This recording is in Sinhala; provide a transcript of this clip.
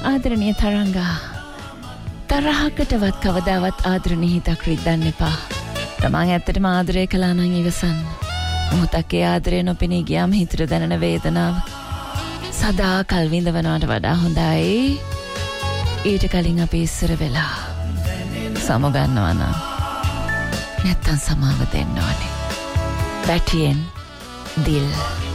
ආදරණීය තරංගා තරහකටවත් කවදාවත් ආදරණීය හිතක් රිද්දන්න එපා. තමන් ඇත්තටම ආදරය කළා නම් ඉවසන්න. මොහොතක් ඒ ආදරය නොපෙනී ගියාම හිතට දැනෙන වේදනාව සදා කල් විඳවනවට වඩා හොඳයි ඊට කලින් අපි ඉස්සර වෙලා සමුගන්නවා නම් නැත්තම් සමාව දෙන්න ඕනේ. පැටියෙන් දිල්